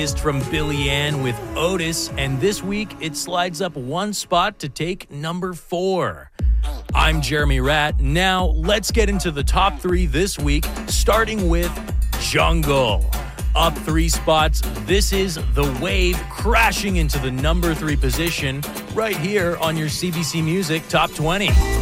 is from Billy Ann with Otis, and this week it slides up one spot to take number 4. I'm Jeremy Ratt. Now let's get into the top 3 this week, starting with Jungle. Up 3 spots, this is The Wave crashing into the number 3 position right here on your CBC Music Top 20.